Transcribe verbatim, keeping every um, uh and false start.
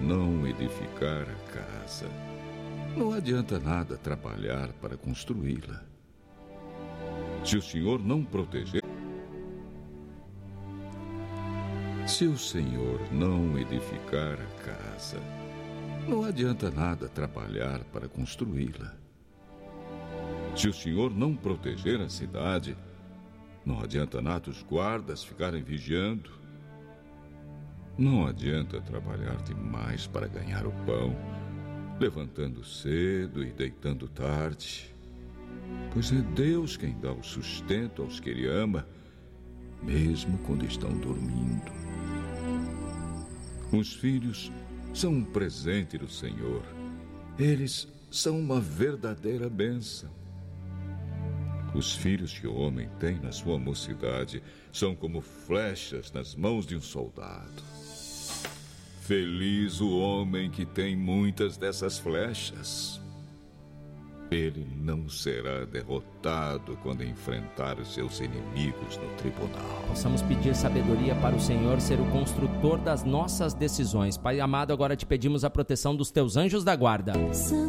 não edificar a casa, não adianta nada trabalhar para construí-la. Se o Senhor não proteger, se o Senhor não edificar a casa, não adianta nada trabalhar para construí-la. Se o Senhor não proteger a cidade, não adianta nada os guardas ficarem vigiando. Não adianta trabalhar demais para ganhar o pão, levantando cedo e deitando tarde, pois é Deus quem dá o sustento aos que Ele ama, mesmo quando estão dormindo. Os filhos são um presente do Senhor. Eles são uma verdadeira bênção. Os filhos que o homem tem na sua mocidade são como flechas nas mãos de um soldado. Feliz o homem que tem muitas dessas flechas. Ele não será derrotado quando enfrentar os seus inimigos no tribunal. Possamos pedir sabedoria para o Senhor ser o construtor das nossas decisões. Pai amado, agora te pedimos a proteção dos teus anjos da guarda.